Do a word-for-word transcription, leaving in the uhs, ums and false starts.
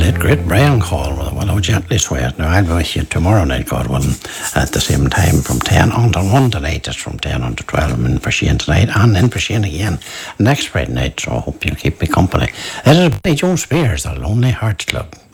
late great Brian Call. Well, well, I'll gently swear it. Now, I'll be with you tomorrow night, God willing, at the same time from ten on to one tonight. Just from ten on to twelve. I'm in for Shane tonight and in for Shane again next Friday night. So I hope you'll keep me company. This is Billy Joe Spears, the Lonely Hearts Club.